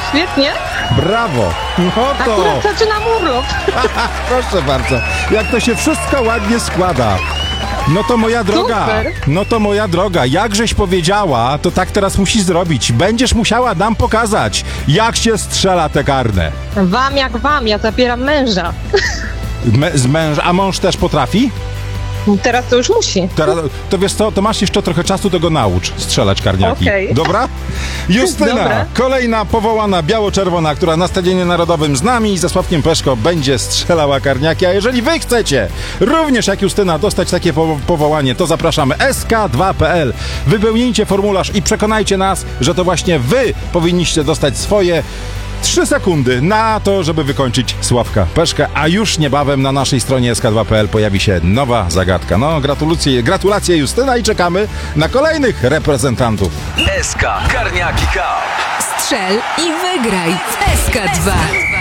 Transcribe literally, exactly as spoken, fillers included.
świetnie. Brawo. No to. Akurat zaczynam urlop. Proszę bardzo. Jak to się wszystko ładnie składa. No to moja droga, Super. no to moja droga, jakżeś powiedziała, to tak teraz musisz zrobić. Będziesz musiała nam pokazać, jak się strzela te karne. Wam jak wam, ja zabieram męża. Me, z męża, a mąż też potrafi? Teraz to już musi. Teraz, to wiesz co, to masz jeszcze trochę czasu, to go naucz strzelać karniaki. Okej. Dobra? Justyna, Dobra. kolejna powołana biało-czerwona, która na Stadionie Narodowym z nami i ze Sławkiem Peszko będzie strzelała karniaki, a jeżeli wy chcecie również jak Justyna dostać takie po- powołanie, to zapraszamy S K dwa kropka P L. Wypełnijcie formularz i przekonajcie nas, że to właśnie wy powinniście dostać swoje trzy sekundy na to, żeby wykończyć Sławka Peszkę, a już niebawem na naszej stronie S K dwa kropka P L pojawi się nowa zagadka. No, gratulacje, gratulacje Justyna i czekamy na kolejnych reprezentantów. S K Karniaki Cup. Strzel i wygraj w S K dwa.